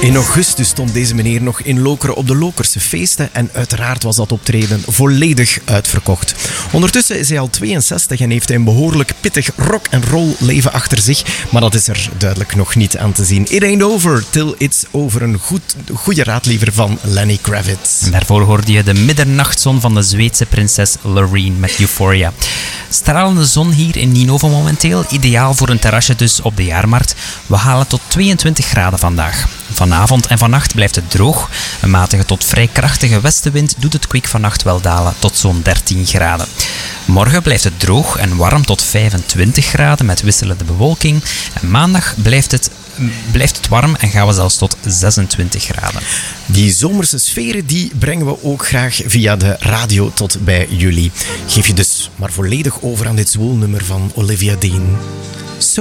In augustus stond deze meneer nog in Lokeren op de Lokerse feesten en uiteraard was dat optreden volledig uitverkocht. Ondertussen is hij al 62 en heeft hij een behoorlijk pittig rock-and-roll leven achter zich, maar dat is er duidelijk nog niet aan te zien. It ain't over till it's over, een goede raadliever van Lenny Kravitz. En daarvoor hoorde je de middernachtzon van de Zweedse prinses Loreen met Euphoria. Stralende zon hier in Ninove momenteel, ideaal voor een terrasje dus op de jaarmarkt. We halen tot 22 graden vandaag. Vanavond en vannacht blijft het droog. Een matige tot vrij krachtige westenwind doet het kwik vannacht wel dalen tot zo'n 13 graden. Morgen blijft het droog en warm tot 25 graden met wisselende bewolking. En maandag blijft het warm en gaan we zelfs tot 26 graden. Die zomerse sferen die brengen we ook graag via de radio tot bij jullie. Geef je dus maar volledig over aan dit zwoelnummer van Olivia Dean.